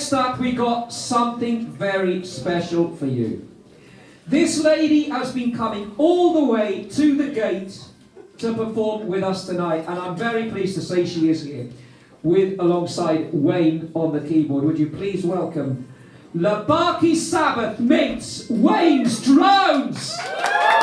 next up, we got something very special for you. This lady has been coming all the way to the gate to perform with us tonight, and I'm very pleased to say she is here, alongside Wayne on the keyboard. Would you please welcome Labaki Sabbath meets Wayne's drums!